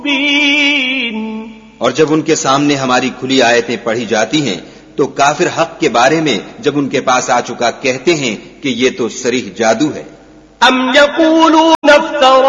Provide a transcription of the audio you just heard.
और जब उनके सामने हमारी खुली आयतें पढ़ी जाती हैं तो काफिर हक के बारे में जब उनके पास आ चुका कहते हैं कि ये तो सरीह जादू है।